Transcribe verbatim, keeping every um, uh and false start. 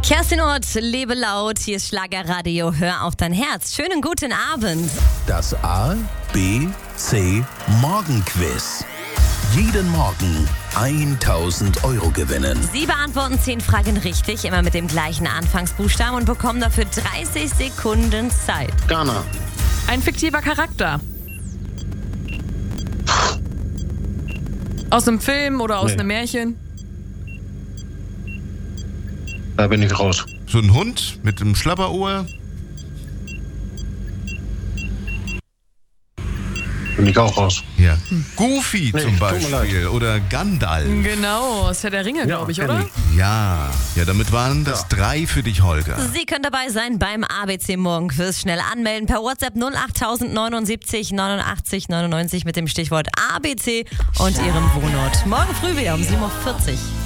Kerstin Ott, lebe laut, hier ist Schlagerradio, hör auf dein Herz. Schönen guten Abend. Das A, B, C Morgenquiz. Jeden Morgen tausend Euro gewinnen. Sie beantworten zehn Fragen richtig, immer mit dem gleichen Anfangsbuchstaben und bekommen dafür dreißig Sekunden Zeit. Ghana. Ein fiktiver Charakter. Aus einem Film oder aus Nee. einem Märchen. Da bin ich raus. So ein Hund mit einem Schlapperohr. Bin ich auch raus. Ja. Goofy Nee, zum tut mir Beispiel. Oder Gandalf. Genau, aus Herr der Ringe, glaube ich, kenn oder? ich. Ja. Ja, damit waren das drei für dich, Holger. Sie können dabei sein beim A B C Morgenquiz. Schnell anmelden per WhatsApp null acht neunundsiebzig neunundachtzig neunundneunzig mit dem Stichwort A B C und Ihrem Wohnort. Morgen früh wieder um sieben Uhr vierzig.